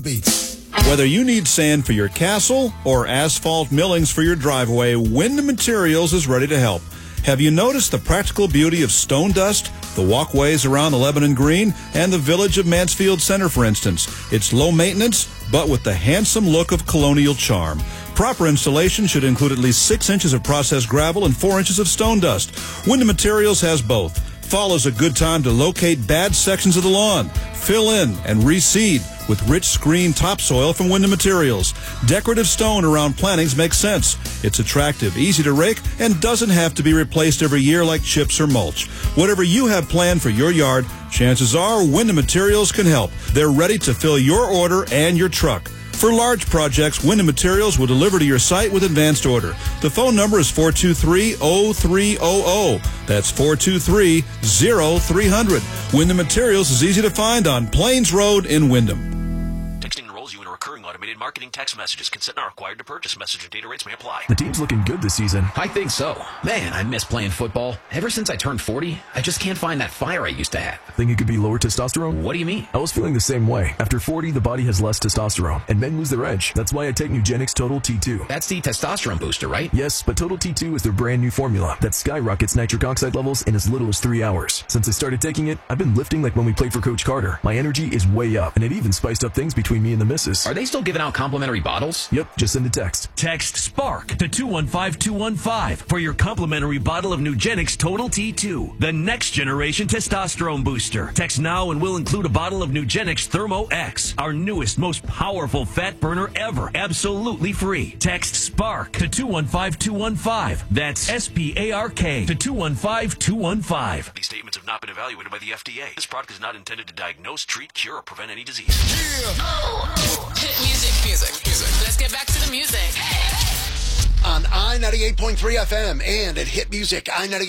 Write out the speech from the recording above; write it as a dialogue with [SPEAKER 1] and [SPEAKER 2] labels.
[SPEAKER 1] Whether you need sand for your castle or asphalt millings for your driveway, Wyndham Materials is ready to help. Have you noticed the practical beauty of stone dust, the walkways around the Lebanon Green, and the village of Mansfield Center, for instance? It's low maintenance, but with the handsome look of colonial charm. Proper installation should include at least 6 inches of processed gravel and 4 inches of stone dust. Wyndham Materials has both. Fall is a good time to locate bad sections of the lawn, fill in, and reseed with rich screen topsoil from Wyndham Materials. Decorative stone around plantings makes sense. It's attractive, easy to rake, and doesn't have to be replaced every year like chips or mulch. Whatever you have planned for your yard, chances are Wyndham Materials can help. They're ready to fill your order and your truck. For large projects, Wyndham Materials will deliver to your site with advanced order. The phone number is 423-0300. That's 423-0300. Wyndham Materials is easy to find on Plains Road in Wyndham.
[SPEAKER 2] Texting enrolls you in a recurring automated marketing text messages. Consent not required to purchase. Message and data rates may apply.
[SPEAKER 3] The team's looking good this season.
[SPEAKER 4] I think so. Man, I miss playing football. Ever since I turned 40, I just can't find that fire I used to have.
[SPEAKER 3] Think it could be lower testosterone?
[SPEAKER 4] What do you mean?
[SPEAKER 3] I was feeling the same way. After 40, the body has less testosterone, and men lose their edge. That's why I take Nugenix Total T2.
[SPEAKER 4] That's the testosterone booster, right?
[SPEAKER 3] Yes, but Total T2 is their brand new formula that skyrockets nitric oxide levels in as little as 3 hours. Since I started taking it, I've been lifting like when we played for Coach Carter. My energy is way up, and it even spiced up things between me and the missus.
[SPEAKER 4] Are they still giving out complimentary bottles?
[SPEAKER 3] Yep, just send a text.
[SPEAKER 5] Text SPARK to 215-215 for your complimentary bottle of Nugenix Total T2, the next generation testosterone booster. Text now and we'll include a bottle of Nugenix Thermo X, our newest, most powerful fat burner ever, absolutely free. Text SPARK to 215-215. That's SPARK to 215-215.
[SPEAKER 2] These statements have not been evaluated by the FDA. This product is not intended to diagnose, treat, cure, or prevent any disease.
[SPEAKER 6] Hit music. Let's get back to the music.
[SPEAKER 7] On I-98.3 FM and at Hit Music, I-98.